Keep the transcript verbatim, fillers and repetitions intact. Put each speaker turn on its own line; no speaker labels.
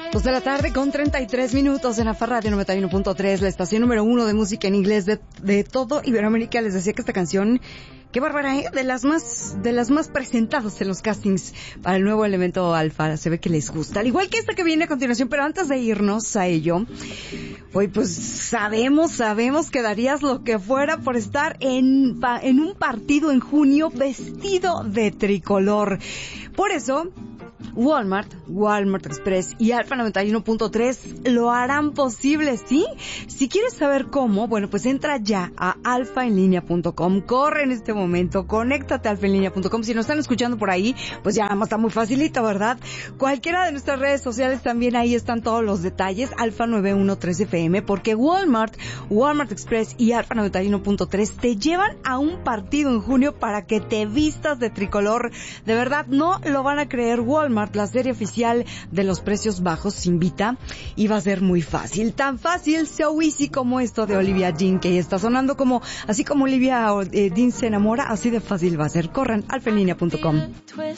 Dos de la tarde con treinta y tres minutos en Alfa Radio noventa y uno punto tres, la estación número uno de música en inglés de, de todo Iberoamérica. Les decía que esta canción, qué bárbara, ¿eh? De las más, de las más presentadas en los castings para el nuevo elemento Alfa. Se ve que les gusta. Al igual que esta que viene a continuación, pero antes de irnos a ello, hoy pues sabemos, sabemos que darías lo que fuera por estar en, en un partido en junio vestido de tricolor. Por eso, Walmart, Walmart Express y Alfa noventa y uno punto tres lo harán posible, ¿sí? Si quieres saber cómo, bueno, pues entra ya a alfa en línea punto com, corre en este momento, conéctate a alfa en línea punto com. Si nos están escuchando por ahí, pues ya está muy facilito, ¿verdad? Cualquiera de nuestras redes sociales también, ahí están todos los detalles, Alfa noventa y uno punto tres F M, porque Walmart, Walmart Express y Alfa noventa y uno punto tres te llevan a un partido en junio para que te vistas de tricolor. De verdad, no lo van a creer. Walmart, la serie oficial de los precios bajos, invita y va a ser muy fácil. Tan fácil, so easy como esto de Olivia Dean, que está sonando como, así como Olivia eh, Dean se enamora, así de fácil va a ser. Corran, alfa en línea punto com.